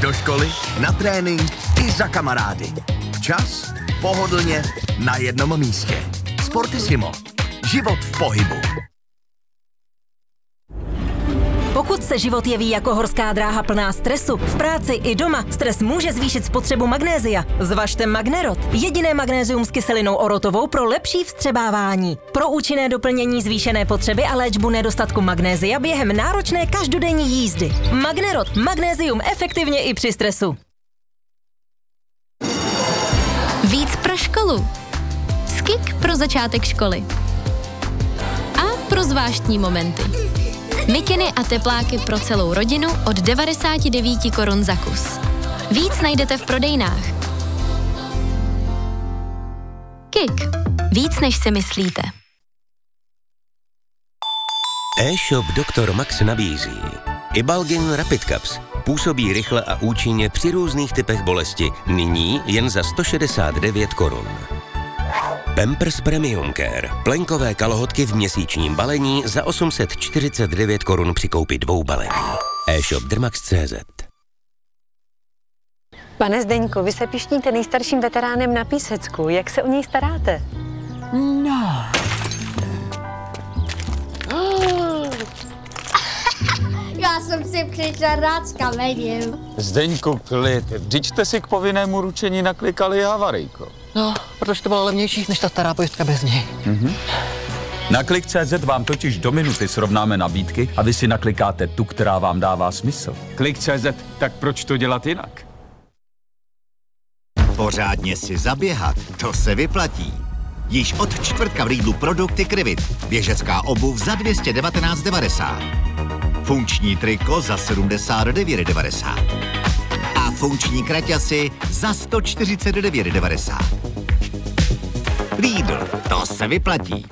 Do školy, na trénink i za kamarády. Včas, pohodlně, na jednom místě. Sportissimo. Život v pohybu. Pokud se život jeví jako horská dráha plná stresu, v práci i doma stres může zvýšit spotřebu magnézia. Zvažte Magnerot. Jediné magnézium s kyselinou orotovou pro lepší vstřebávání. Pro účinné doplnění zvýšené potřeby a léčbu nedostatku magnézia během náročné každodenní jízdy. Magnerot. Magnézium efektivně i při stresu. Víc pro školu. Skik pro začátek školy. A pro zvláštní momenty. Mikiny a tepláky pro celou rodinu od 99 korun za kus. Víc najdete v prodejnách. KIK. Víc, než si myslíte. E-shop Dr. Max nabízí Ibalgin Rapid Caps. Působí rychle a účinně při různých typech bolesti. Nyní jen za 169 korun. Pampers Premium Care. Plenkové kalhotky v měsíčním balení za 849 korun při koupi 2 balení. E-shop Drmax.cz. Pane Zdeňku, vy se pišníte nejstarším veteránem na Písecku. Jak se o něj staráte? No. Já jsem si přišel rád s kamením. Zdeňku, klid. Vždyť jste si k povinnému ručení naklikali havarijko. No, protože to bylo levnější než ta stará pojistka bez něj. Na Klik.cz vám totiž do minuty srovnáme nabídky a vy si naklikáte tu, která vám dává smysl. Klik.cz, tak proč to dělat jinak? Pořádně si zaběhat, to se vyplatí. Již od čtvrtka v Lidlu produkty Krivit. Běžecká obuv za 219,90. Funkční triko za 79,90. A funkční kraťasy za 149,90. Lidl, to se vyplatí.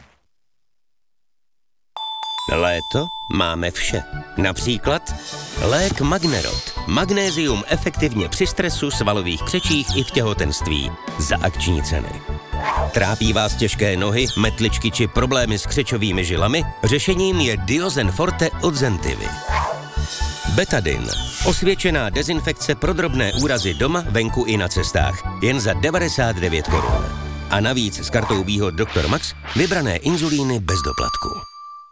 Léto máme vše. Například lék Magnerot. Magnézium efektivně při stresu, svalových křečích i v těhotenství. Za akční ceny. Trápí vás těžké nohy, metličky či problémy s křečovými žilami? Řešením je Diozen Forte od Zentivy. Betadin. Osvědčená dezinfekce pro drobné úrazy doma, venku i na cestách. Jen za 99 korun. A navíc s kartou výhod Dr. Max vybrané inzulíny bez doplatku.